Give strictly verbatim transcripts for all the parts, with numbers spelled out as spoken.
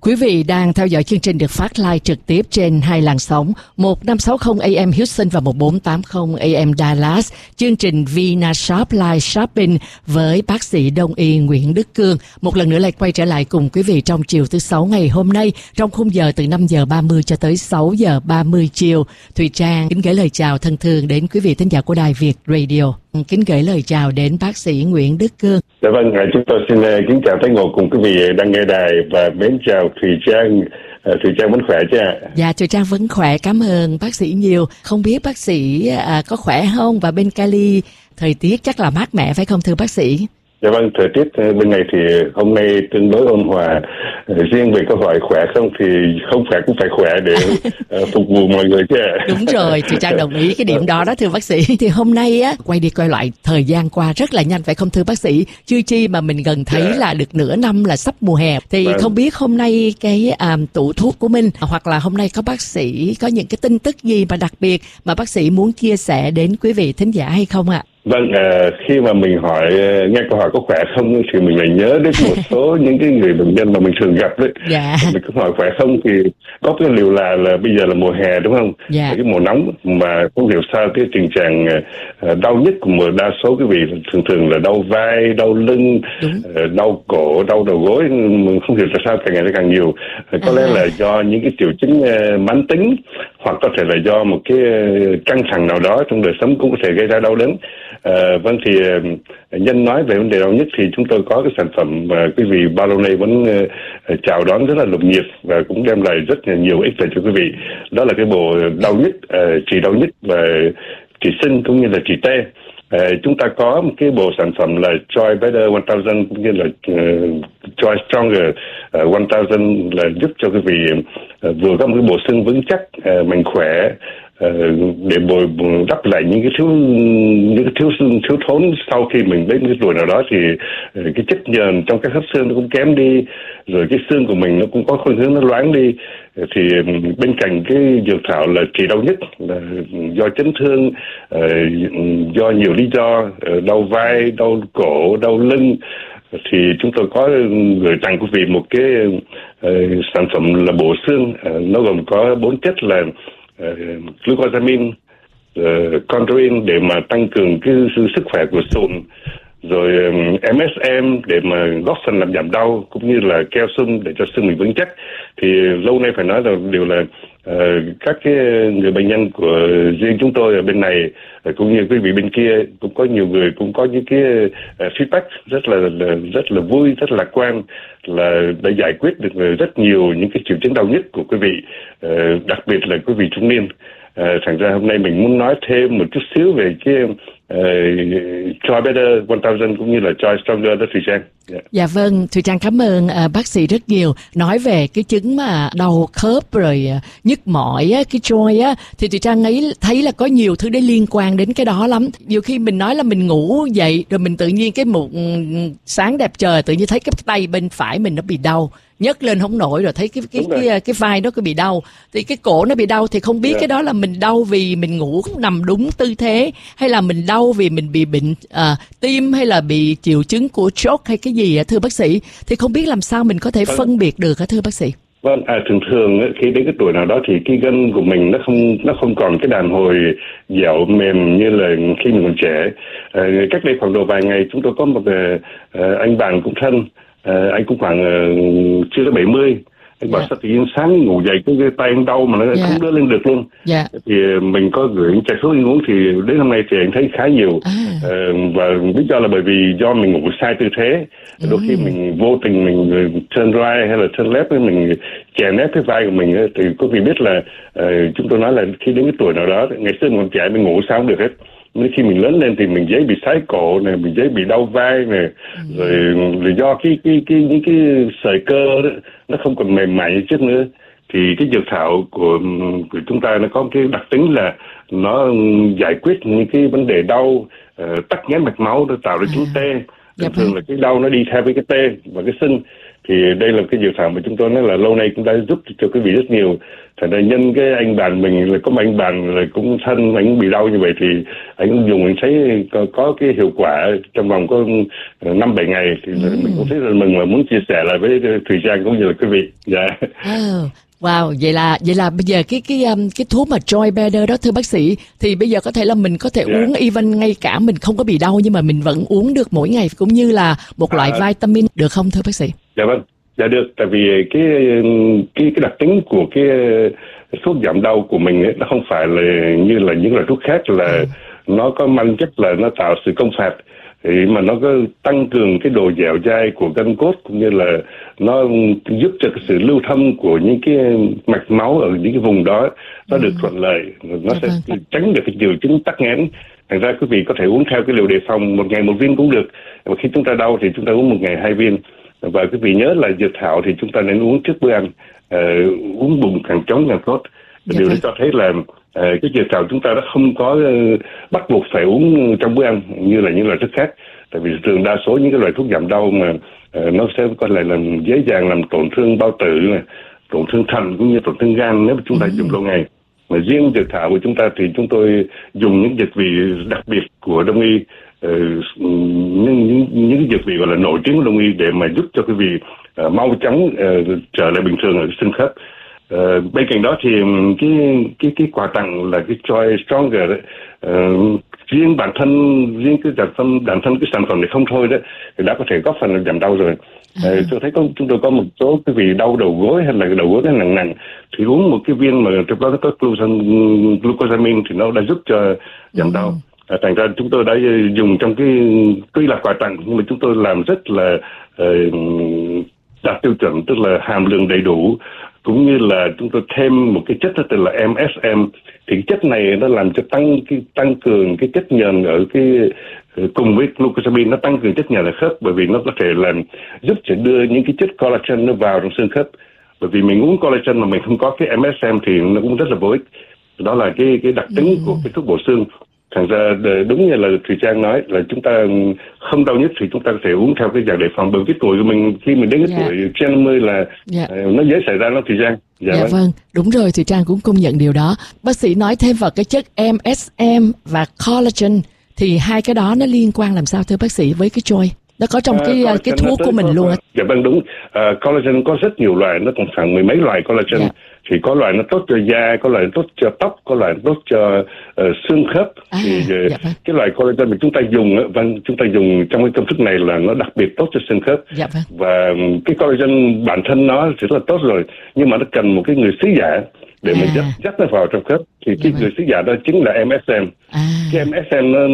Quý vị đang theo dõi chương trình được phát live trực tiếp trên hai làn sóng một năm sáu không A M Houston và một bốn tám không A M Dallas. Chương trình Vina Shop Live Shopping với bác sĩ Đông y Nguyễn Đức Cương. Một lần nữa lại quay trở lại cùng quý vị trong chiều thứ sáu ngày hôm nay trong khung giờ từ năm giờ ba mươi cho tới sáu giờ ba mươi chiều. Thùy Trang kính gửi lời chào thân thương đến quý vị thính giả của Đài Việt Radio. Kính gửi lời chào đến bác sĩ Nguyễn Đức Cương. Dạ vâng, chúng tôi xin kính chào Thái Ngộ cùng quý vị đang nghe đài và mến chào Thùy Trang. Thùy Trang vẫn khỏe chứ ạ? Dạ, Thùy Trang vẫn khỏe, cảm ơn bác sĩ nhiều. Không biết bác sĩ à, có khỏe không? Và bên Cali thời tiết chắc là mát mẻ phải không thưa bác sĩ? Dạ vâng, thời tiết bên này thì hôm nay tương đối ôn hòa. Riêng về câu hỏi khỏe không thì không phải cũng phải khỏe để phục vụ mọi người chứ. Đúng rồi, Thùy Trang đồng ý cái điểm đó đó thưa bác sĩ. Thì hôm nay á, quay đi quay lại thời gian qua rất là nhanh phải không thưa bác sĩ? Chưa chi mà mình gần thấy yeah. là được nửa năm là sắp mùa hè. Thì vâng. không biết hôm nay cái um, tủ thuốc của mình hoặc là hôm nay có bác sĩ có những cái tin tức gì mà đặc biệt mà bác sĩ muốn chia sẻ đến quý vị thính giả hay không ạ? Vâng, à, khi mà mình hỏi nghe câu hỏi có khỏe không thì mình lại nhớ đến một số những cái người bệnh nhân mà mình thường gặp đấy. Dạ. Mình cứ hỏi khỏe không thì có cái liều là là bây giờ là mùa hè đúng không? Dạ. Cái mùa nóng mà không hiểu sao cái tình trạng uh, đau nhức của một đa số quý vị thường thường là đau vai, đau lưng, uh, đau cổ, đau đầu gối, mình không hiểu tại sao càng ngày nó càng nhiều. Uh, có à. lẽ là do những cái triệu chứng uh, mãn tính hoặc có thể là do một cái uh, căng thẳng nào đó trong đời sống cũng có thể gây ra đau đớn. À, vâng thì uh, nhân nói về vấn đề đau nhức thì chúng tôi có cái sản phẩm mà quý vị bao lâu nay vẫn uh, chào đón rất là nồng nhiệt và cũng đem lại rất là nhiều ích lợi cho quý vị. Đó là cái bộ đau nhức, uh, trị đau nhức và trị sưng cũng như là trị tê. Uh, chúng ta có một cái bộ sản phẩm là Joy Better một nghìn cũng như là uh, Joy Stronger uh, một nghìn là giúp cho quý vị uh, vừa có một cái bộ xương vững chắc, uh, mạnh khỏe, Uh, để bồi đắp lại những cái thiếu những cái thiếu thiếu thốn sau khi mình đến cái tuổi nào đó thì uh, cái chất nhờn trong các khớp xương nó cũng kém đi, rồi cái xương của mình nó cũng có khuynh hướng nó loáng đi. Uh, thì um, bên cạnh cái dược thảo là trị đau nhức là do chấn thương, uh, do nhiều lý do, uh, đau vai, đau cổ, đau lưng, thì chúng tôi có gửi tặng quý vị một cái uh, sản phẩm là bổ xương. Uh, nó gồm có bốn chất là Uh, glucosamine, uh, chondroin để mà tăng cường cái sức khỏe của sụn, rồi um, em ét em để mà góp phần làm giảm đau, cũng như là calcium để cho xương mình vững chắc. Thì lâu nay phải nói là đều là uh, các cái người bệnh nhân của riêng chúng tôi ở bên này, uh, cũng như quý vị bên kia cũng có nhiều người cũng có những cái uh, feedback rất là, là rất là vui, rất là lạc quan, là đã giải quyết được rất nhiều những cái triệu chứng đau nhức của quý vị, uh, đặc biệt là quý vị trung niên. Uh, thành ra hôm nay mình muốn nói thêm một chút xíu về cái uh, Joy Better một nghìn cũng như là Joy Stronger đó Thùy Trang. Yeah. Dạ vâng, Thùy Trang cảm ơn uh, bác sĩ rất nhiều. Nói về cái chứng mà đau khớp rồi uh, nhức mỏi á, cái joint á, thì Thùy Trang ấy thấy là có nhiều thứ để liên quan đến cái đó lắm. Nhiều khi mình nói là mình ngủ dậy rồi mình tự nhiên cái một sáng đẹp trời tự nhiên thấy cái tay bên phải mình nó bị đau, nhấc lên không nổi, rồi thấy cái cái cái, cái cái vai nó cứ bị đau, thì cái cổ nó bị đau, thì không biết yeah. cái đó là mình đau vì mình ngủ không nằm đúng tư thế, hay là mình đau vì mình bị bệnh à, tim, hay là bị triệu chứng của stroke hay cái gì ạ thưa bác sĩ? Thì không biết làm sao mình có thể vâng. phân biệt được hả thưa bác sĩ? Vâng, à, thường thường khi đến cái tuổi nào đó thì cái gân của mình nó không nó không còn cái đàn hồi dẻo mềm như là khi mình còn trẻ. À, cách đây khoảng độ vài ngày chúng tôi có một uh, anh bạn cũng thân. À, anh cũng khoảng uh, chưa tới bảy mươi. Anh bảo yeah. sao tự nhiên sáng ngủ dậy cái, cái tay anh đau mà nó yeah. không đưa lên được luôn. Yeah. Thì mình có gửi anh trà thuốc anh uống thì đến hôm nay thì anh thấy khá nhiều. À. Uh, và lý do là bởi vì do mình ngủ sai tư thế. Ừ. Đôi khi mình vô tình mình turn right hay là turn left, mình chèn ép cái vai của mình. Thì quý vị biết là uh, chúng tôi nói là khi đến cái tuổi nào đó, ngày xưa mình còn trẻ mình ngủ sao không được hết. Nên khi mình lớn lên thì mình dễ bị sái cổ này, mình dễ bị đau vai này, ừ. rồi, rồi do cái cái cái những cái sợi cơ đó nó không còn mềm mại như trước nữa, thì cái dược thảo của của chúng ta nó có cái đặc tính là nó giải quyết những cái vấn đề đau, uh, tắc nghẽn mạch máu, nó tạo ra chứng tê. Thường thường là cái đau nó đi theo với cái tê và cái sưng. Thì đây là cái dự thảo mà chúng tôi nói là lâu nay cũng đã giúp cho quý vị rất nhiều. Thành ra nhân cái anh bạn mình là có một anh bạn là cũng thân, anh bị đau như vậy thì anh dùng anh thấy có, có cái hiệu quả trong vòng có năm bảy ngày thì ừ. mình cũng thấy rất mừng và muốn chia sẻ lại với Thùy Trang cũng như là quý vị. Dạ. Oh. Wow, vậy là vậy là bây giờ cái cái um, cái thuốc mà Joy Better đó thưa bác sĩ, thì bây giờ có thể là mình có thể yeah. uống even ngay cả mình không có bị đau nhưng mà mình vẫn uống được mỗi ngày, cũng như là một loại à, vitamin được không thưa bác sĩ? Dạ vâng, dạ được, tại vì cái cái cái đặc tính của cái thuốc giảm đau của mình ấy, nó không phải là như là những loại thuốc khác là ừ. nó có mang chất là nó tạo sự công phạt, thì mà nó có tăng cường cái độ dẻo dai của gân cốt, cũng như là nó giúp cho cái sự lưu thông của những cái mạch máu ở những cái vùng đó nó ừ. được thuận lợi, nó dạ sẽ vâng. tránh được cái triệu chứng tắc nghẽn. Thành ra quý vị có thể uống theo cái liều đề phòng, một ngày một viên cũng được, và khi chúng ta đau thì chúng ta uống một ngày hai viên. Và quý vị nhớ là dược thảo thì chúng ta nên uống trước bữa ăn, uh, uống bụng càng trống càng tốt. Dạ điều đó cho thấy là uh, cái dược thảo chúng ta đã không có uh, bắt buộc phải uống trong bữa ăn như là những loại thuốc khác. Tại vì thường đa số những cái loại thuốc giảm đau mà uh, nó sẽ có thể làm dễ dàng làm tổn thương bao tử này, tổn thương thận cũng như tổn thương gan nếu mà chúng ta ừ. dùng lâu ngày. Mà riêng dược thảo của chúng ta thì chúng tôi dùng những dược vị đặc biệt của Đông y, uh, những, những, những dược vị gọi là nổi tiếng của Đông y để mà giúp cho quý vị uh, mau chóng uh, trở lại bình thường ở cái xương khớp. Uh, bên cạnh đó thì cái cái cái quà tặng là cái Joy Stronger đấy, uh, riêng bản thân riêng cái sản phẩm bản thân cái sản phẩm này không thôi đó thì đã có thể góp phần giảm đau rồi. À. Uh, tôi thấy có chúng tôi có một số cái vị đau đầu gối hay là đầu gối nặng nặng thì uống một cái viên mà trong đó nó có glucosamine thì nó đã giúp cho giảm đau. À, thành ra chúng tôi đã dùng trong cái tuy là quà tặng nhưng mà chúng tôi làm rất là uh, đạt tiêu chuẩn, tức là hàm lượng đầy đủ, cũng như là chúng tôi thêm một cái chất đó tên là em ét em. Thì cái chất này nó làm cho tăng cái tăng cường cái chất nhờn ở cái cùng với glucosamine, nó tăng cường chất nhờn ở khớp, bởi vì nó có thể làm giúp cho đưa những cái chất collagen nó vào trong xương khớp. Bởi vì mình uống collagen mà mình không có cái em ét em thì nó cũng rất là vô ích. Đó là cái cái đặc tính ừ. của cái thuốc bổ xương. Thành ra đúng như là Thùy Trang nói là chúng ta không đau nhất thì chúng ta có thể uống theo cái dạng đề phòng. Bởi cái tuổi của mình khi mình đến cái yeah. tuổi trên năm mươi là yeah. uh, nó dễ xảy ra lắm Thùy Trang. Dạ, dạ vâng, đúng rồi, Thùy Trang cũng công nhận điều đó. Bác sĩ nói thêm vào cái chất em ét em và collagen thì hai cái đó nó liên quan làm sao thưa bác sĩ với cái Joy? Nó có trong cái uh, cái thuốc của mình luôn á. Dạ vâng đúng. Uh, collagen có rất nhiều loại, nó còn khoảng mười mấy loại collagen. Yeah. Thì có loại nó tốt cho da, có loại tốt cho tóc, có loại tốt cho uh, xương khớp. À, thì uh, dạ vâng. cái loại collagen mà chúng ta dùng, vâng, chúng ta dùng trong cái công thức này là nó đặc biệt tốt cho xương khớp. Dạ vâng. Và cái collagen bản thân nó rất là tốt rồi, nhưng mà nó cần một cái người sứ giả để à. mình dắt, dắt nó vào trong khớp. Thì dạ cái vâng. người sứ giả đó chính là em ét em. À. Cái em ét em nó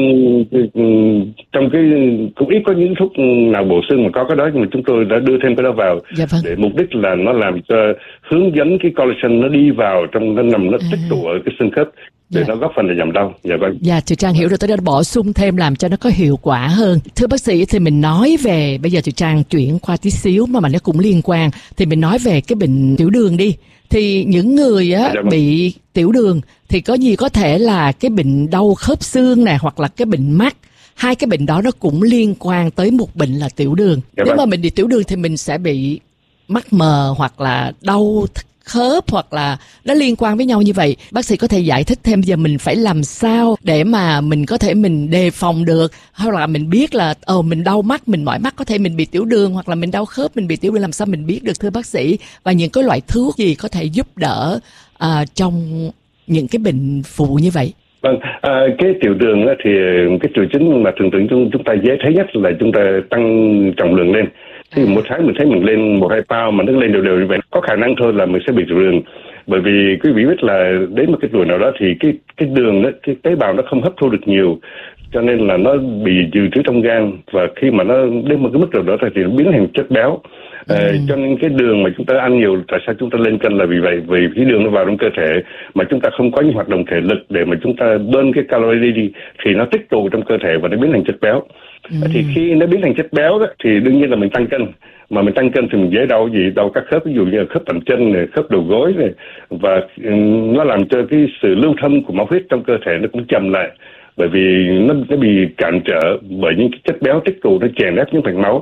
trong cái cũng ít có những thuốc nào bổ xương mà có cái đó, nhưng mà chúng tôi đã đưa thêm cái đó vào dạ vâng. để mục đích là nó làm cho hướng dẫn cái collagen nó đi vào trong, nó nằm nó tích tụ ở cái xương khớp để dạ. nó góp phần để giảm đau. Dạ vâng. Dạ, Thùy Trang hiểu rồi, tôi đã bổ sung thêm làm cho nó có hiệu quả hơn. Thưa bác sĩ, thì mình nói về bây giờ Thùy Trang chuyển qua tí xíu mà mà nó cũng liên quan, thì mình nói về cái bệnh tiểu đường đi. Thì những người á dạ vâng. bị tiểu đường thì có gì có thể là cái bệnh đau khớp xương nè, hoặc là cái bệnh mắt. Hai cái bệnh đó nó cũng liên quan tới một bệnh là tiểu đường. Dạ Nếu vâng. mà mình bị tiểu đường thì mình sẽ bị mắt mờ hoặc là đau khớp, hoặc là nó liên quan với nhau như vậy. Bác sĩ có thể giải thích thêm giờ mình phải làm sao để mà mình có thể mình đề phòng được, hoặc là mình biết là ờ mình đau mắt, mình mỏi mắt có thể mình bị tiểu đường, hoặc là mình đau khớp mình bị tiểu đường, làm sao mình biết được thưa bác sĩ? Và những cái loại thuốc gì có thể giúp đỡ à, trong những cái bệnh phụ như vậy? Vâng, à, cái tiểu đường thì cái triệu chứng mà thường thường chúng, chúng ta dễ thấy nhất là chúng ta tăng trọng lượng lên. Thì một tháng mình thấy mình lên một hai pound mà nó lên đều đều như vậy, có khả năng thôi là mình sẽ bị tiểu đường. Bởi vì quý vị biết là đến một cái tuổi nào đó thì cái cái đường đó, cái tế bào nó không hấp thu được nhiều, cho nên là nó bị dự trữ trong gan, và khi mà nó đến một cái mức nào đó thì nó biến thành chất béo. Ừ. À, cho nên cái đường mà chúng ta ăn nhiều, tại sao chúng ta lên cân là vì vậy, vì cái đường nó vào trong cơ thể mà chúng ta không có những hoạt động thể lực để mà chúng ta burn cái calorie đi thì nó tích tụ trong cơ thể và nó biến thành chất béo. Ừ. Thì khi nó biến thành chất béo đó thì đương nhiên là mình tăng cân, mà mình tăng cân thì mình dễ đau gì đau các khớp, ví dụ như là khớp bàn chân này, khớp đầu gối này, và nó làm cho cái sự lưu thông của máu huyết trong cơ thể nó cũng chậm lại, bởi vì nó, nó bị cản trở bởi những cái chất béo tích tụ, nó chèn ép những mạch máu.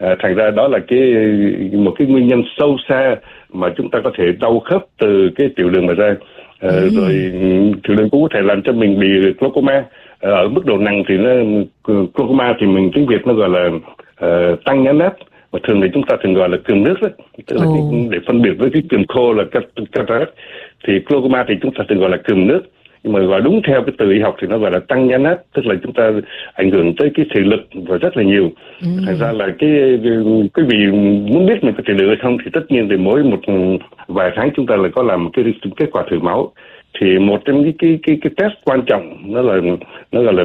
À, thành ra đó là cái một cái nguyên nhân sâu xa mà chúng ta có thể đau khớp từ cái tiểu đường mà ra. À, ừ. Rồi tiểu đường cũng có thể làm cho mình bị glaucoma. À, ở mức độ nặng thì nó glaucoma thì mình tiếng Việt nó gọi là uh, tăng nhãn áp, và thường thì chúng ta thường gọi là cườm nước đó, tức là oh. cái, để phân biệt với cái cườm khô là cataract, thì glaucoma thì chúng ta thường gọi là cườm nước, nhưng mà gọi đúng theo cái từ y học thì nó gọi là tăng nhãn áp, tức là chúng ta ảnh hưởng tới cái thị lực và rất là nhiều. Ừ. Thành ra là cái quý vị muốn biết mình có thể được hay không thì tất nhiên thì mỗi một vài tháng chúng ta lại có làm cái kết quả thử máu. Thì một trong cái cái cái cái test quan trọng nó là nó gọi là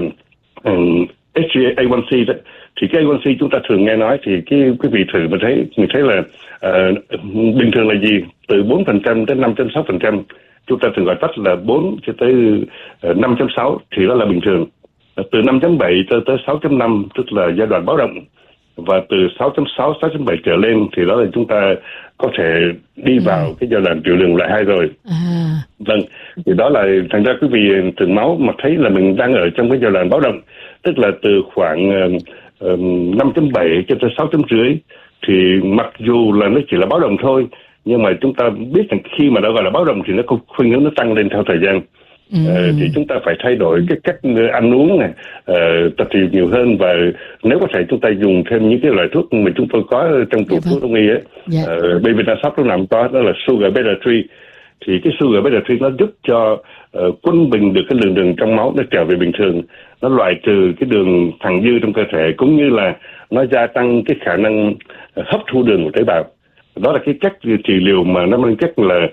um, hát ba A một C đó. Thì cái A một C chúng ta thường nghe nói, thì cái quý vị thử mà thấy mình thấy là uh, bình thường là gì, từ bốn phần trăm đến năm phẩy sáu phần trăm, chúng ta thường gọi tắt là bốn cho tới uh, năm phẩy sáu thì đó là bình thường. Uh, từ năm phẩy bảy cho tới sáu phẩy năm tức là giai đoạn báo động, và từ sáu phẩy sáu, sáu phẩy bảy trở lên thì đó là chúng ta có thể đi vào cái giai đoạn tiểu đường loại hai rồi. À. Vâng, thì đó là thành ra quý vị thử máu mà thấy là mình đang ở trong cái giai đoạn báo động, tức là từ khoảng uh, năm phẩy bảy cho tới sáu phẩy năm, thì mặc dù là nó chỉ là báo động thôi, nhưng mà chúng ta biết rằng khi mà nó gọi là báo động thì nó có khuynh hướng nó tăng lên theo thời gian. Ừ. Uh, thì chúng ta phải thay đổi cái cách ăn uống này, uh, tập thể dục nhiều hơn, và nếu có thể chúng ta dùng thêm những cái loại thuốc mà chúng tôi có trong tủ thuốc đông y ấy, dạ. uh, Baby Vinashop lúc nào cũng có, đó là Sugar Beta ba. Thì cái Sugar Beta ba nó giúp cho uh, quân bình được cái lượng đường trong máu nó trở về bình thường, nó loại trừ cái đường thặng dư trong cơ thể, cũng như là nó gia tăng cái khả năng hấp thu đường của tế bào. Đó là cái cách trị liệu mà nó mang cách là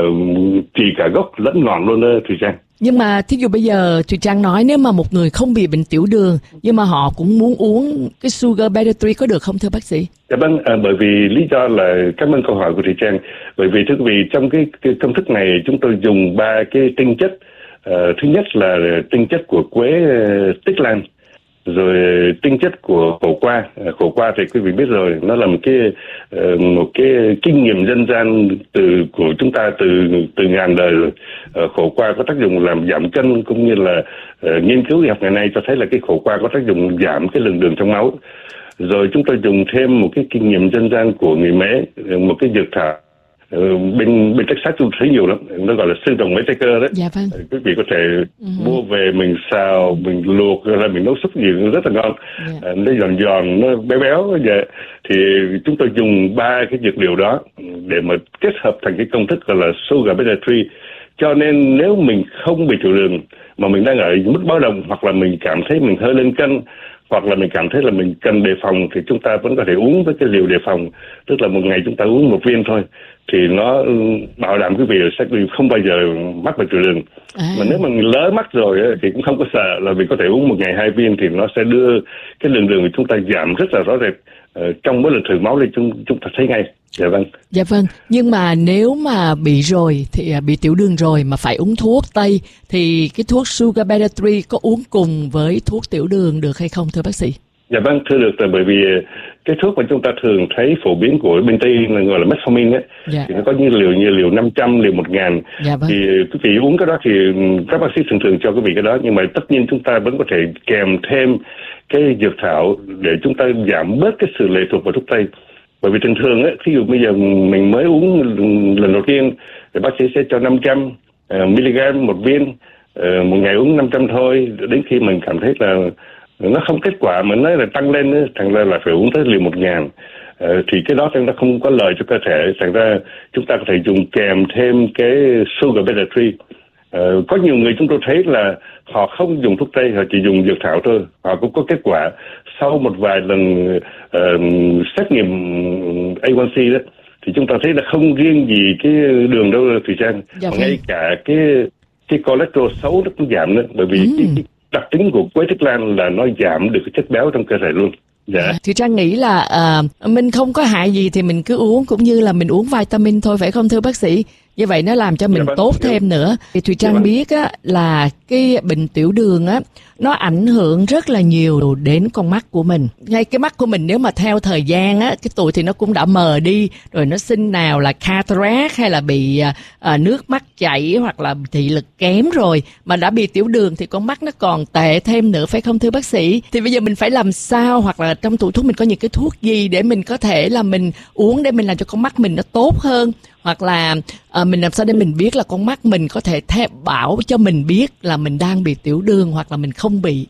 uh, trị cả gốc lẫn ngọn luôn đó Thùy Trang. Nhưng mà thí dụ bây giờ Thùy Trang nói nếu mà một người không bị bệnh tiểu đường nhưng mà họ cũng muốn uống cái Sugar Beta ba có được không thưa bác sĩ? Dạ vâng, à, bởi vì lý do là cảm ơn câu hỏi của Thùy Trang. Bởi vì thưa quý vị, trong cái, cái công thức này chúng tôi dùng ba cái tinh chất. Uh, thứ nhất là tinh chất của quế uh, tích lan, rồi tinh chất của khổ qua. Khổ qua thì quý vị biết rồi, nó là một cái uh, một cái kinh nghiệm dân gian từ của chúng ta từ từ ngàn đời rồi. Uh, khổ qua có tác dụng làm giảm cân, cũng như là uh, nghiên cứu y học ngày nay cho thấy là cái khổ qua có tác dụng giảm cái lượng đường trong máu. Rồi chúng tôi dùng thêm một cái kinh nghiệm dân gian của người Mễ, một cái dược thảo Uh, bên bên Texas tôi thấy nhiều lắm, nó gọi là xương rồng mấy tay cơ đấy. Dạ vâng. Quý vị có thể uh-huh. mua về mình xào, mình luộc rồi là mình nấu súp gì cũng rất là ngon. Yeah. Uh, nó giòn giòn, nó béo béo vậy. Thì chúng tôi dùng ba cái dược liệu đó để mà kết hợp thành cái công thức gọi là Sugar Beta ba. Cho nên nếu mình không bị tiểu đường mà mình đang ở mức báo động, hoặc là mình cảm thấy mình hơi lên cân, hoặc là mình cảm thấy là mình cần đề phòng, thì chúng ta vẫn có thể uống với cái liều đề phòng, tức là một ngày chúng ta uống một viên thôi, thì nó bảo đảm quý vị sẽ không bao giờ mắc bệnh tiểu đường. À. Mà nếu mà lỡ mắc rồi thì cũng không có sợ, là vì có thể uống một ngày hai viên thì nó sẽ đưa cái lượng đường của chúng ta giảm rất là rõ rệt. Ờ, trong mỗi lần thử máu thì chúng chúng ta thấy ngay. Dạ vâng. Dạ vâng. Nhưng mà nếu mà bị rồi thì bị tiểu đường rồi mà phải uống thuốc tây, thì cái thuốc Sugar Beta ba có uống cùng với thuốc tiểu đường được hay không thưa bác sĩ? Dạ vâng, thưa được, bởi vì cái thuốc mà chúng ta thường thấy phổ biến của bên Tây là gọi là metformin ấy, dạ. Thì nó có như liều như liều năm trăm, liều một ngàn. Dạ vâng. Thì quý vị uống cái đó thì các bác sĩ thường thường cho quý vị cái đó, nhưng mà tất nhiên chúng ta vẫn có thể kèm thêm cái dược thảo để chúng ta giảm bớt cái sự lệ thuộc vào thuốc Tây. Bởi vì thường thường ấy, ví dụ bây giờ mình mới uống lần đầu tiên thì bác sĩ sẽ cho năm trăm uh, mg một viên, uh, một ngày uống năm trăm thôi, đến khi mình cảm thấy là nó không kết quả mà nó là tăng lên nữa, thành ra là phải uống tới liều một ngàn. Ờ, thì cái đó nó không có lợi cho cơ thể, thành ra chúng ta có thể dùng kèm thêm cái Sugar Beta ba. Ờ, có nhiều người chúng tôi thấy là họ không dùng thuốc Tây, họ chỉ dùng dược thảo thôi, họ cũng có kết quả sau một vài lần uh, xét nghiệm A một C đó, thì chúng ta thấy là không riêng gì cái đường đâu Thùy Trang, dạ, ngay cả cái cái cholesterol xấu nó cũng giảm nữa, bởi vì ừ. cái, cái đặc tính của quế tích lan là nó giảm được cái chất béo trong cơ thể luôn. Dạ. Thì Trang nghĩ là uh, mình không có hại gì thì mình cứ uống, cũng như là mình uống vitamin thôi, phải không thưa bác sĩ? Như vậy nó làm cho mình dạ, tốt dạ. thêm nữa. Thì Thùy Trang dạ, biết á, là cái bệnh tiểu đường á, nó ảnh hưởng rất là nhiều đến con mắt của mình. Ngay cái mắt của mình nếu mà theo thời gian á, cái tuổi thì nó cũng đã mờ đi, rồi nó sinh nào là cataract hay là bị à, nước mắt chảy hoặc là thị lực kém rồi, mà đã bị tiểu đường thì con mắt nó còn tệ thêm nữa, phải không thưa bác sĩ? Thì bây giờ mình phải làm sao, hoặc là trong tủ thuốc mình có những cái thuốc gì để mình có thể là mình uống để mình làm cho con mắt mình nó tốt hơn, hoặc là à, mình làm sao để mình biết là con mắt mình có thể theo bảo cho mình biết là mình đang bị tiểu đường hoặc là mình không bị.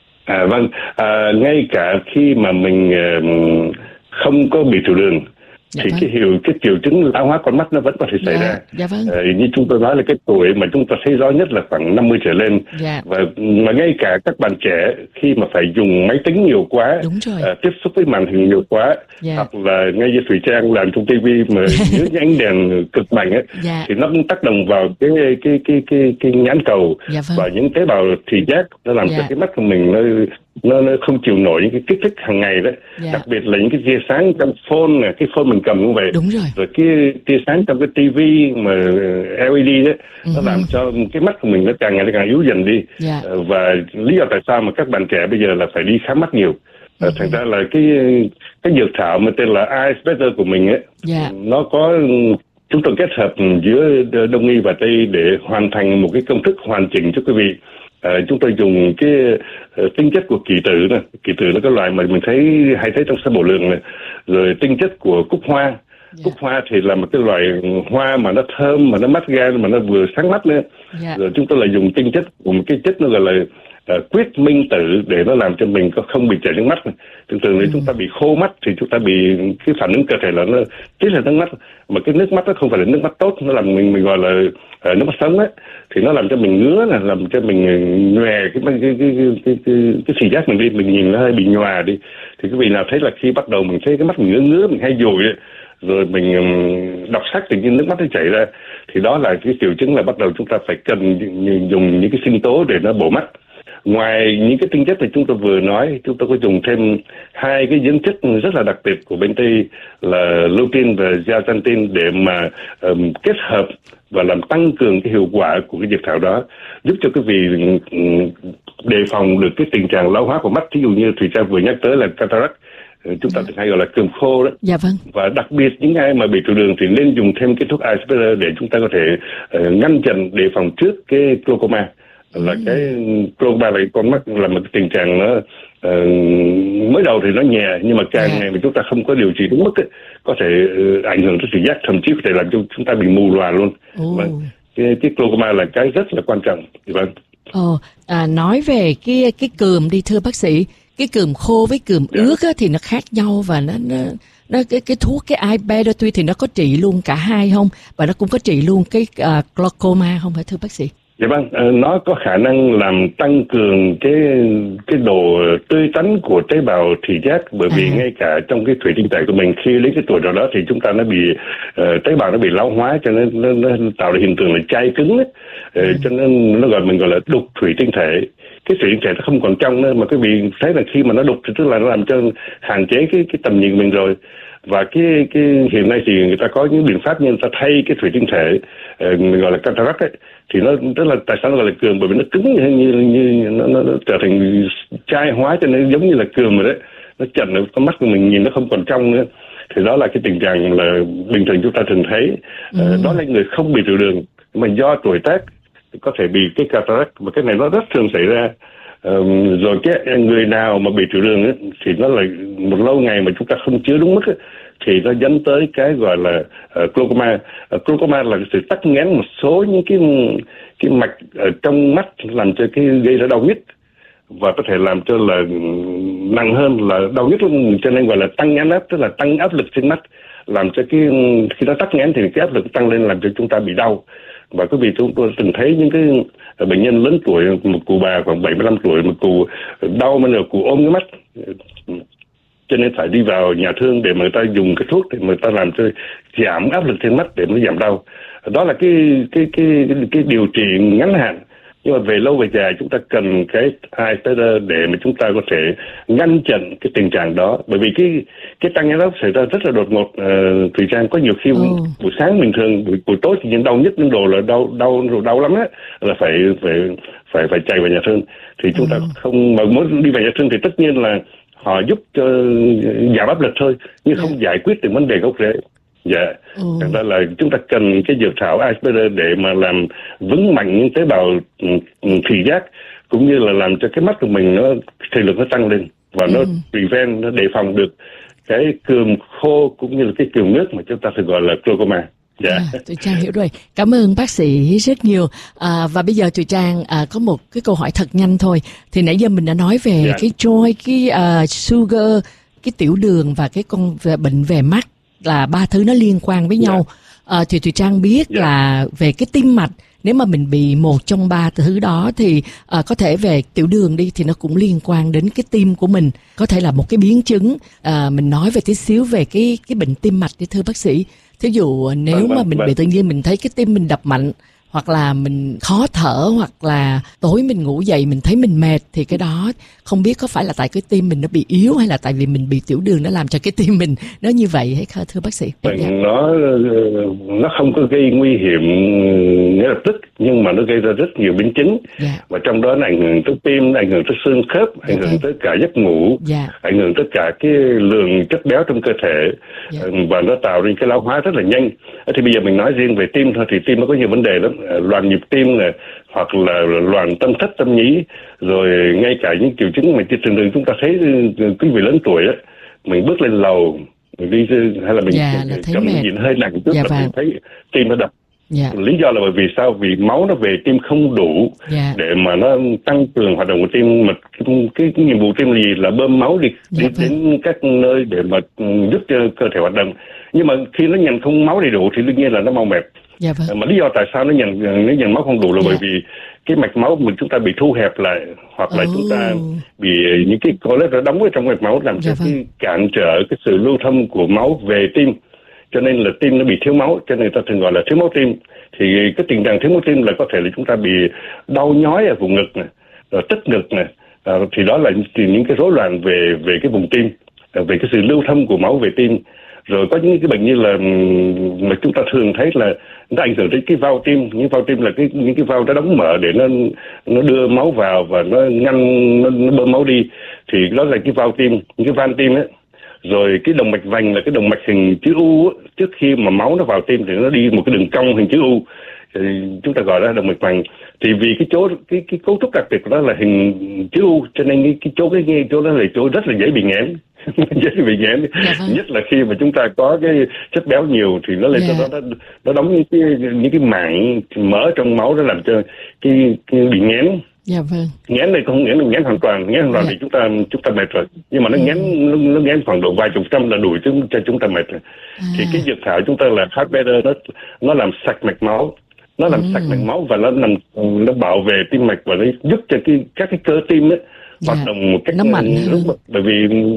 À vâng, à, ngay cả khi mà mình uh, không có bị tiểu đường, dạ, thì vâng. cái hiệu cái triệu chứng lão hóa con mắt nó vẫn có thể xảy dạ, ra. Dạ vâng. À, như chúng tôi nói là cái tuổi mà chúng ta thấy rõ nhất là khoảng năm mươi trở lên. Dạ. Và mà ngay cả các bạn trẻ khi mà phải dùng máy tính nhiều quá, à, tiếp xúc với màn hình nhiều quá, dạ, hoặc là ngay như Thùy Trang làm trong tivi mà dưới những ánh đèn cực mạnh ấy, dạ, thì nó cũng tác động vào cái cái cái cái cái nhãn cầu, dạ, vâng, và những tế bào thị giác, nó làm dạ. cho cái mắt của mình nó nó, nó không chịu nổi những cái kích thích hàng ngày đấy, yeah. đặc biệt là những cái tia sáng trong phone này, cái phone mình cầm cũng vậy. Đúng rồi. Rồi cái tia sáng trong cái tivi mà lờ e đê đấy, uh-huh. nó làm cho cái mắt của mình nó càng ngày càng yếu dần đi. Yeah. Và lý do tại sao mà các bạn trẻ bây giờ là phải đi khám mắt nhiều. Uh-huh. Thành ra là cái cái dược thảo mà tên là Eyes Better của mình ấy, yeah. nó có chúng tôi kết hợp giữa Đông y và Tây để hoàn thành một cái công thức hoàn chỉnh cho quý vị. À, chúng tôi dùng cái uh, tinh chất của kỳ tử này, kỳ tử là cái loài mà mình thấy hay thấy trong sơ bộ lượng này, rồi tinh chất của cúc hoa. Yeah. Cúc hoa thì là một cái loài hoa mà nó thơm, mà nó mát gan, mà nó vừa sáng mắt nữa. Yeah. Rồi chúng tôi lại dùng tinh chất của một cái chất nó gọi là uh, quyết minh tử để nó làm cho mình có không bị chảy nước mắt này. Thường thường nếu mm. chúng ta bị khô mắt thì chúng ta bị cái phản ứng cơ thể là nó tiết ra nước mắt, mà cái nước mắt nó không phải là nước mắt tốt, nó làm mình mình gọi là uh, nước mắt sống ấy, thì nó làm cho mình ngứa này, làm cho mình nhòe cái cái cái cái cái cái, cái thị giác mình đi, mình nhìn nó hơi bị nhòa đi. Thì quý vị nào thấy là khi bắt đầu mình thấy cái mắt mình ngứa ngứa, mình hay dùi ấy, rồi mình um, đọc sách thì nước mắt nó chảy ra, thì đó là cái triệu chứng là bắt đầu chúng ta phải cần dùng những cái sinh tố để nó bổ mắt. Ngoài những cái tinh chất thì chúng tôi vừa nói, chúng tôi có dùng thêm hai cái dưỡng chất rất là đặc biệt của bên Tây là lutein và zeaxanthin để mà um, kết hợp và làm tăng cường cái hiệu quả của cái dược thảo đó, giúp cho quý vị um, đề phòng được cái tình trạng lão hóa của mắt. Ví dụ như Thùy Trang vừa nhắc tới là cataract, chúng ta thường hay gọi là cườm khô đó. Dạ vâng. Và đặc biệt những ai mà bị tiểu đường thì nên dùng thêm cái thuốc Eyes Better để chúng ta có thể uh, ngăn chặn, đề phòng trước cái glaucoma. Là ừ. cái glaucoma là con mắt là một cái tình trạng nó uh, mới đầu thì nó nhẹ, nhưng mà càng yeah. ngày mà chúng ta không có điều trị đúng mức ấy, có thể uh, ảnh hưởng tới thị giác, thậm chí có thể làm cho chúng ta bị mù lòa luôn. Vâng. Cái, cái glaucoma là cái rất là quan trọng. Vâng. Ồ, à, nói về cái cái cườm đi thưa bác sĩ, cái cườm khô với cườm yeah. ướt á, thì nó khác nhau, và nó nó nó cái cái thuốc cái Eyes Better tuy thì nó có trị luôn cả hai không, và nó cũng có trị luôn cái uh, glaucoma không phải thưa bác sĩ? Dạ vâng, nó có khả năng làm tăng cường cái cái độ tươi tắn của tế bào thị giác, bởi vì à. ngay cả trong cái thủy tinh thể của mình khi lấy cái tuổi nào đó thì chúng ta nó bị uh, tế bào nó bị lão hóa, cho nên nó, nó tạo ra hiện tượng là chai cứng ấy. Uh, ừ. Cho nên nó gọi mình gọi là đục thủy tinh thể. Cái thủy tinh thể nó không còn trong nữa, mà quý vị thấy là khi mà nó đục thì tức là nó làm cho hạn chế cái cái tầm nhìn mình rồi. Và cái cái hiện nay thì người ta có những biện pháp như người ta thay cái thủy tinh thể uh, mình gọi là cataract ấy, thì nó tức là tại sao nó gọi là cườm, bởi vì nó cứng như như, như nó, nó, nó trở thành chai hóa, cho nên giống như là cườm rồi đấy, nó chặn được con mắt của mình nhìn nó không còn trong nữa. Thì đó là cái tình trạng là bình thường chúng ta thường thấy. Ừ. Uh, đó là người không bị tiểu đường mà do tuổi tác có thể bị cái cataract, mà cái này nó rất thường xảy ra. Uh, rồi cái người nào mà bị tiểu đường ấy, thì nó là một lâu ngày mà chúng ta không chứa đúng mức ấy, thì nó dẫn tới cái gọi là uh, glaucoma. Uh, glaucoma là sự tắc nghẽn một số những cái cái mạch ở trong mắt, làm cho cái gây ra đau nhức, và có thể làm cho là nặng hơn là đau nhức luôn, cho nên gọi là tăng nhãn áp, tức là tăng áp lực trên mắt, làm cho cái khi nó tắc nghẽn thì cái áp lực tăng lên làm cho chúng ta bị đau. Và quý vị chúng tôi từng thấy những cái bệnh nhân lớn tuổi, một cụ bà khoảng bảy mươi lăm tuổi, một cụ đau mà là cụ ôm cái mắt, cho nên phải đi vào nhà thương để mà người ta dùng cái thuốc để mà người ta làm cho giảm áp lực trên mắt để nó giảm đau. Đó là cái cái cái cái, cái điều trị ngắn hạn. Nhưng mà về lâu về dài chúng ta cần cái eye better để mà chúng ta có thể ngăn chặn cái tình trạng đó. Bởi vì cái cái tăng huyết áp xảy ra rất là đột ngột. uh, Thùy Trang, có nhiều khi oh. buổi sáng bình thường, buổi, buổi tối thì những đau nhức, những đồ là đau đau đau lắm á, là phải phải phải phải chạy vào nhà thương. Thì chúng oh. ta không mà muốn đi vào nhà thương thì tất nhiên là họ giúp cho giảm áp lực thôi, nhưng không yeah. giải quyết được vấn đề gốc rễ. Dạ, ừ. Thật ra là chúng ta cần cái dược thảo eye better để mà làm vững mạnh những tế bào thị giác, cũng như là làm cho cái mắt của mình nó thị lực nó tăng lên và ừ. nó prevent, nó đề phòng được cái cườm khô cũng như là cái cườm nước mà chúng ta thường gọi là glaucoma. Dạ. À, Thùy Trang hiểu rồi. Cảm ơn bác sĩ rất nhiều. À, và bây giờ Thùy Trang à, có một cái câu hỏi thật nhanh thôi. Thì nãy giờ mình đã nói về dạ. cái joy, cái uh, sugar, cái tiểu đường và cái con về bệnh về mắt, là ba thứ nó liên quan với nhau. À, thì Thùy Trang biết yeah. là về cái tim mạch, nếu mà mình bị một trong ba thứ đó thì à, có thể về tiểu đường đi thì nó cũng liên quan đến cái tim của mình, có thể là một cái biến chứng. À, mình nói về tí xíu về cái cái bệnh tim mạch đi thưa bác sĩ. Thí dụ nếu vâng, mà vâng, mình vâng. bị tự nhiên mình thấy cái tim mình đập mạnh, hoặc là mình khó thở, hoặc là tối mình ngủ dậy mình thấy mình mệt, thì cái đó không biết có phải là tại cái tim mình nó bị yếu hay là tại vì mình bị tiểu đường nó làm cho cái tim mình nó như vậy hay không thưa bác sĩ? Bệnh nó nó không có gây nguy hiểm ngay lập tức, nhưng mà nó gây ra rất nhiều biến chứng. Yeah. Và trong đó nó ảnh hưởng tới tim, ảnh hưởng tới xương khớp, ảnh yeah. hưởng tới cả giấc ngủ, yeah. ảnh hưởng tới cả cái lượng chất béo trong cơ thể, yeah. và nó tạo nên cái lão hóa rất là nhanh. Thì bây giờ mình nói riêng về tim thôi, thì tim nó có nhiều vấn đề lắm. Loạn nhịp tim này, hoặc là loạn tâm thất tâm nhĩ, rồi ngay cả những triệu chứng mà thường thường chúng ta thấy quý vị lớn tuổi á, mình bước lên lầu mình đi hay là mình dạ, cầm cái gì hơi nặng trước dạ, là mình thấy tim nó đập. Dạ. Lý do là bởi vì sao? Vì máu nó về tim không đủ dạ. để mà nó tăng cường hoạt động của tim. Mà cái, cái, cái nhiệm vụ tim là gì? Là bơm máu đi, dạ, đi đến các nơi để mà giúp cho cơ thể hoạt động. Nhưng mà khi nó nhận không máu đầy đủ thì đương nhiên là nó mau mệt. Dạ vâng. Mà lý do tại sao nó nhận nó nhận máu không đủ là dạ. bởi vì cái mạch máu của mình chúng ta bị thu hẹp lại, hoặc là oh. chúng ta bị những cái cholesterol đóng ở trong mạch máu, làm cho dạ vâng. cái cản trở cái sự lưu thông của máu về tim, cho nên là tim nó bị thiếu máu, cho nên người ta thường gọi là thiếu máu tim. Thì cái tình trạng thiếu máu tim là có thể là chúng ta bị đau nhói ở vùng ngực này, rồi tức ngực này, à, thì đó là những cái rối loạn về về cái vùng tim, về cái sự lưu thông của máu về tim. Rồi có những cái bệnh như là mà chúng ta thường thấy là nó ảnh hưởng đến cái van tim. Những van tim là cái những cái van nó đóng mở để nó nó đưa máu vào và nó ngăn nó, nó bơm máu đi, thì đó là cái van tim, những cái van tim ấy. Rồi cái động mạch vành là cái động mạch hình chữ U ấy. Trước khi mà máu nó vào tim thì nó đi một cái đường cong hình chữ U, thì chúng ta gọi là động mạch vành. Thì vì cái chỗ cái cái cấu trúc đặc biệt của nó là hình chữ U, cho nên cái, cái chỗ cái, cái chỗ đó là chỗ rất là dễ bị nghẽn. dễ bị nghẽn, dạ vâng. Nhất là khi mà chúng ta có cái chất béo nhiều thì nó lên dạ. cho nó nó đóng những cái những cái mảng mỡ trong máu, nó làm cho cái, cái bị nghẽn. Dạ vâng. Nghẽn này không nghẽn nghẽn hoàn toàn, nghẽn hoàn toàn dạ. thì chúng ta chúng ta mệt rồi. Nhưng mà nó dạ. nghẽn nó, nó nghẽn khoảng độ vài chục trăm là đủ chúng cho chúng ta mệt rồi. À. Thì cái dược thảo chúng ta là Heart Better, nó nó làm sạch mạch máu, nó làm ừ. sạch mạch máu và nó làm nó bảo vệ tim mạch và nó giúp cho cái các cái cơ tim ấy dạ. hoạt động một cách nó mạnh hơn. Bởi vì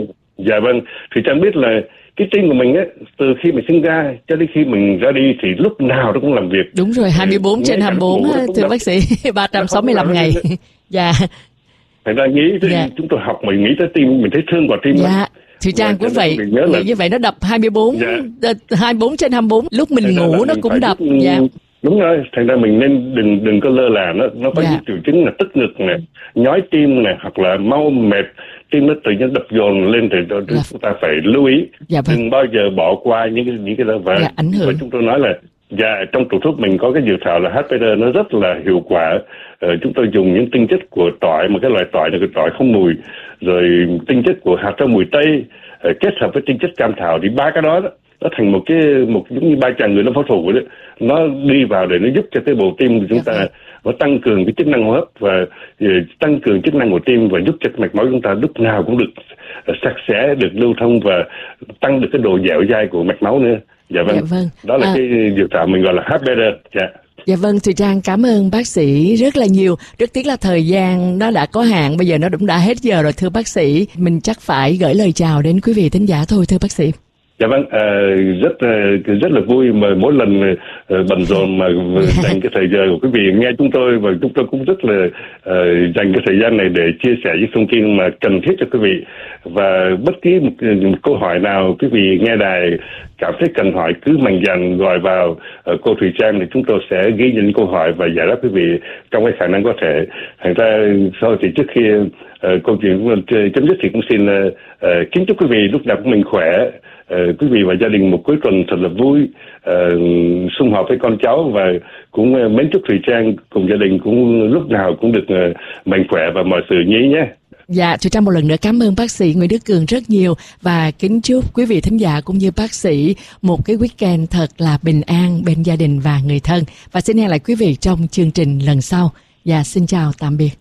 dạ vâng, thì Trang biết là cái tim của mình ấy, từ khi mình sinh ra cho đến khi mình ra đi thì lúc nào nó cũng làm việc. Đúng rồi, hai mươi bốn trên hai mươi bốn thưa bác sĩ, ba trăm sáu mươi lăm ngày. Dạ. Thành ra nghĩ tới, dạ. chúng tôi học mình nghĩ tới tim, mình thấy thương vào tim. Dạ. Thùy Trang cũng vậy, là... như vậy nó đập hai mươi bốn, dạ. hai mươi bốn trên hai mươi bốn, lúc mình thành ngủ nó cũng đập. Giúp... Dạ. Đúng rồi, thành ra mình nên đừng đừng có lơ là, nó nó có dạ. những triệu chứng là tức ngực này, nhói tim này, hoặc là mau mệt, tim nó tự nhiên đập dồn lên thì dạ. chúng ta phải lưu ý, dạ, vâng. đừng bao giờ bỏ qua những cái những cái đó. Và, dạ, ảnh hưởng. và chúng tôi nói là dạ, trong tủ thuốc mình có cái dược thảo là Heart Better, nó rất là hiệu quả. Ờ, chúng tôi dùng những tinh chất của tỏi, một cái loại tỏi là cái tỏi không mùi, rồi tinh chất của hạt rau mùi tây, ờ, kết hợp với tinh chất cam thảo, thì ba cái đó, đó nó thành một cái một giống như ba chàng người làm phẫu thuật đấy, nó đi vào để nó giúp cho cái bộ tim của chúng ta nó tăng cường cái chức năng hô hấp và uh, tăng cường chức năng của tim và giúp cho mạch máu chúng ta lúc nào cũng được uh, sạch sẽ, được lưu thông và tăng được cái độ dẻo dai của mạch máu nữa. Dạ vâng, dạ vâng. Đó là à... cái dược thảo mình gọi là Heart Better. Dạ. Dạ vâng, Thùy Trang cảm ơn bác sĩ rất là nhiều. Rất tiếc là thời gian nó đã có hạn, bây giờ nó cũng đã hết giờ rồi thưa bác sĩ. Mình chắc phải gửi lời chào đến quý vị thính giả thôi thưa bác sĩ. Dạ vâng, à, rất rất là vui mà mỗi lần uh, bận rộn mà dành cái thời giờ của quý vị nghe chúng tôi, và chúng tôi cũng rất là uh, dành cái thời gian này để chia sẻ những thông tin mà cần thiết cho quý vị. Và bất kỳ một, một câu hỏi nào quý vị nghe đài cảm thấy cần hỏi cứ mạnh dạn gọi vào uh, cô Thùy Trang, thì chúng tôi sẽ ghi nhận câu hỏi và giải đáp quý vị trong cái khả năng có thể. Thành ra sau thì trước khi uh, câu chuyện của chấm dứt thì cũng xin uh, uh, kính chúc quý vị lúc nào cũng mình khỏe. Uh, quý vị và gia đình một cuối tuần thật là vui, uh, sum họp với con cháu, và cũng uh, mến chúc Thùy Trang cùng gia đình cũng lúc nào cũng được uh, mạnh khỏe và mọi sự nhí nhé. Dạ, Thùy Trang một lần nữa cảm ơn bác sĩ Nguyễn Đức Cường rất nhiều, và kính chúc quý vị thính giả cũng như bác sĩ một cái weekend thật là bình an bên gia đình và người thân. Và xin hẹn lại quý vị trong chương trình lần sau. Dạ, xin chào tạm biệt.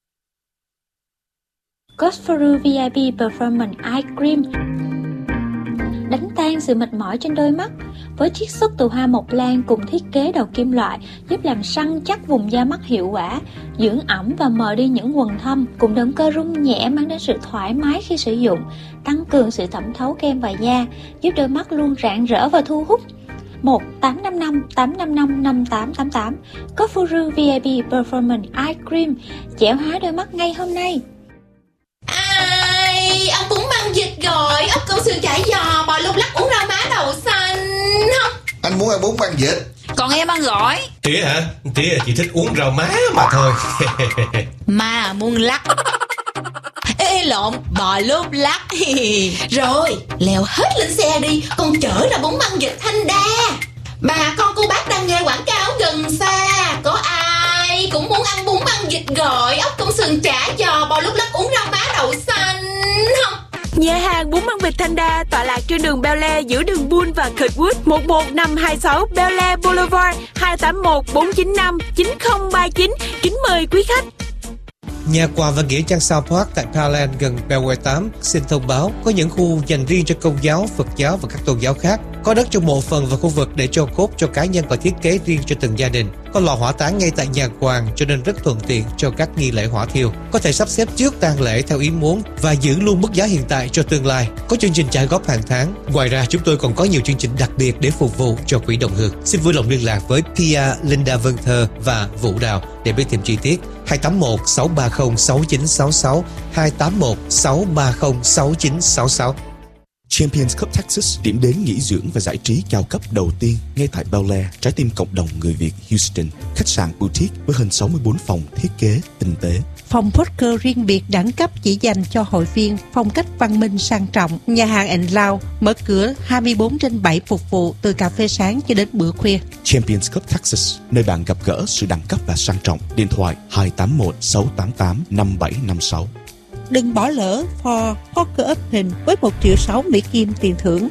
Cosforu vê i pê Performance Eye Cream đánh tan sự mệt mỏi trên đôi mắt với chiết xuất từ hoa mộc lan cùng thiết kế đầu kim loại, giúp làm săn chắc vùng da mắt hiệu quả, dưỡng ẩm và mờ đi những quầng thâm, cùng động cơ rung nhẹ mang đến sự thoải mái khi sử dụng, tăng cường sự thẩm thấu kem vào da, giúp đôi mắt luôn rạng rỡ và thu hút. một tám năm năm tám năm năm năm tám tám tám Cosforu vê i pê Performance Eye Cream, dẻo hóa đôi mắt ngay hôm nay. Ai, ông bún băng vịt rồi, ốc câu xương chả giò, bò lúc lắc uống rau má đậu xanh không? Anh muốn ăn bún băng vịt. Còn em ăn gỏi. Tía hả? Tía chỉ thích uống rau má mà thôi. Mà muốn lắc. Ê lộn, bò lúc lắc. Rồi, leo hết lên xe đi, con chở ra bún băng vịt Thanh Đa. Bà con cô bác đang nghe quảng cáo gần xa, có ai cũng muốn ăn bún băng vịt gỏi, ốc công sườn chả giò, bò lúc lắc uống rau má đậu xanh không? Nhà hàng bún băng vịt Thanh Đa tọa lạc trên đường Bel Air giữa đường Bull và Kirkwood, một một năm hai sáu Bel Air Boulevard, hai tám một bốn chín năm chín không ba chín. Kính mời quý khách. Nhà quà và nghĩa trang South Park tại Pearland gần Beltway tám xin thông báo có những khu dành riêng cho Công giáo, Phật giáo và các tôn giáo khác. Có đất cho mộ phần và khu vực để cho cốt cho cá nhân và thiết kế riêng cho từng gia đình. Có lò hỏa táng ngay tại nhà quàng cho nên rất thuận tiện cho các nghi lễ hỏa thiêu. Có thể sắp xếp trước tang lễ theo ý muốn và giữ luôn mức giá hiện tại cho tương lai. Có chương trình trả góp hàng tháng. Ngoài ra chúng tôi còn có nhiều chương trình đặc biệt để phục vụ cho quỹ đồng hương. Xin vui lòng liên lạc với Pia, Linda Vân Thơ và Vũ Đào để biết thêm chi tiết. hai tám một sáu ba không sáu chín sáu sáu hai tám một sáu ba không sáu chín sáu sáu. Champions Cup Texas, điểm đến nghỉ dưỡng và giải trí cao cấp đầu tiên ngay tại Bel Air, trái tim cộng đồng người Việt Houston. Khách sạn boutique với hơn sáu mươi bốn phòng thiết kế tinh tế. Phòng poker riêng biệt đẳng cấp chỉ dành cho hội viên, phong cách văn minh sang trọng. Nhà hàng and Lounge mở cửa hai mươi bốn trên bảy phục vụ từ cà phê sáng cho đến bữa khuya. Champions Cup Texas, nơi bạn gặp gỡ sự đẳng cấp và sang trọng. Điện thoại hai tám một sáu tám tám năm bảy năm sáu. Đừng bỏ lỡ For Poker Open với một triệu sáu Mỹ Kim tiền thưởng.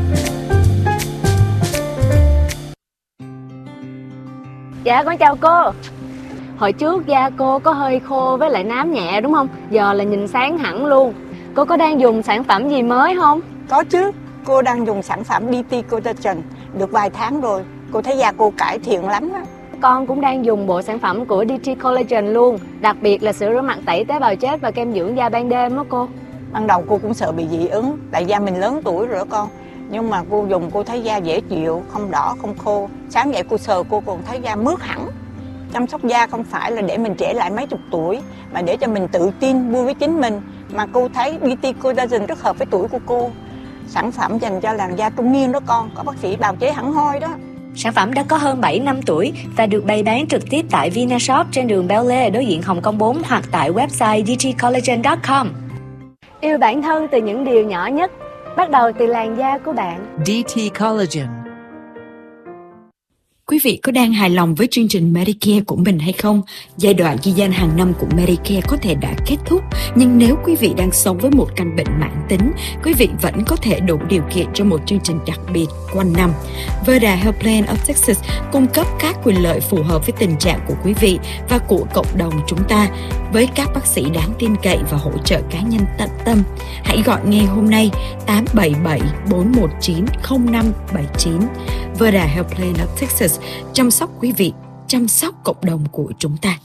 Dạ con chào cô. Hồi trước da cô có hơi khô với lại nám nhẹ đúng không? Giờ là nhìn sáng hẳn luôn. Cô có đang dùng sản phẩm gì mới không? Có chứ, cô đang dùng sản phẩm đê tê Collagen được vài tháng rồi. Cô thấy da cô cải thiện lắm á. Con cũng đang dùng bộ sản phẩm của đê tê Collagen luôn. Đặc biệt là sữa rửa mặt tẩy tế bào chết và kem dưỡng da ban đêm đó cô. Ban đầu cô cũng sợ bị dị ứng, tại da mình lớn tuổi rồi đó con. Nhưng mà cô dùng cô thấy da dễ chịu, không đỏ, không khô. Sáng dậy cô sờ cô còn thấy da mướt hẳn. Chăm sóc da không phải là để mình trẻ lại mấy chục tuổi, mà để cho mình tự tin, vui với chính mình. Mà cô thấy đê tê Collagen rất hợp với tuổi của cô. Sản phẩm dành cho làn da trung niên đó con, có bác sĩ bào chế hẳn hoi đó. Sản phẩm đã có hơn bảy năm tuổi và được bày bán trực tiếp tại Vinashop trên đường Bel Air đối diện Hồng Kông bốn hoặc tại website d t collagen chấm com. Yêu bản thân từ những điều nhỏ nhất, bắt đầu từ làn da của bạn. đê tê Collagen. Quý vị có đang hài lòng với chương trình Medicare của mình hay không? Giai đoạn ghi danh hàng năm của Medicare có thể đã kết thúc, nhưng nếu quý vị đang sống với một căn bệnh mãn tính, quý vị vẫn có thể đủ điều kiện cho một chương trình đặc biệt quanh năm. Verda Health Plan of Texas cung cấp các quyền lợi phù hợp với tình trạng của quý vị và của cộng đồng chúng ta, với các bác sĩ đáng tin cậy và hỗ trợ cá nhân tận tâm. Hãy gọi ngay hôm nay tám bảy bảy bốn một chín không năm bảy chín. Verda Health Plan of Texas, chăm sóc quý vị, chăm sóc cộng đồng của chúng ta.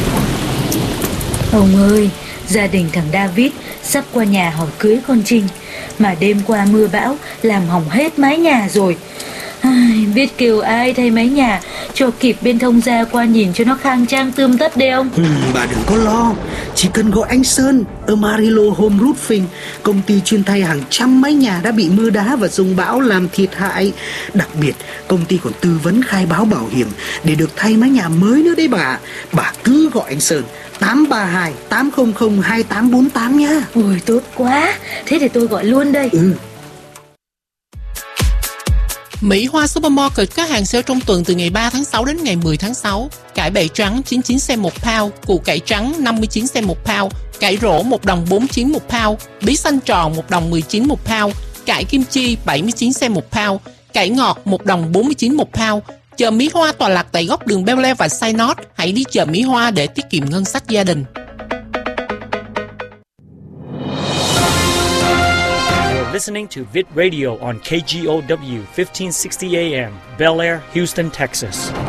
Ông ơi, gia đình thằng David sắp qua nhà hỏi cưới con Trinh. Mà đêm qua mưa bão làm hỏng hết mái nhà rồi. Ai, biết kêu ai thay mái nhà cho kịp bên thông gia qua nhìn cho nó khang trang tươm tất đi ông. Ừ, bà đừng có lo, chỉ cần gọi anh Sơn ở Marilo Home Roofing, công ty chuyên thay hàng trăm mái nhà đã bị mưa đá và dông bão làm thiệt hại. Đặc biệt công ty còn tư vấn khai báo bảo hiểm để được thay mái nhà mới nữa đấy bà. Bà cứ gọi anh Sơn tám ba hai tám không không hai tám bốn tám nhá. Ôi tốt quá, thế để tôi gọi luôn đây. Ừ. Mỹ Hoa Supermarket có hàng sale trong tuần từ ngày ba tháng sáu đến ngày mười tháng sáu. Cải bày trắng chín mươi chín cent một pound, củ cải trắng năm mươi chín cent một pound, cải rổ một đồng bốn mươi chín một pound, bí xanh tròn một đồng mười chín một pound, cải kim chi bảy mươi chín cent một pound, cải ngọt một đồng bốn mươi chín một pound. Chợ Mỹ Hoa tọa lạc tại góc đường Bel Air và Synod. Hãy đi chợ Mỹ Hoa để tiết kiệm ngân sách gia đình. Listening to Vid Radio on K G O W fifteen sixty A M, Bel Air, Houston, Texas.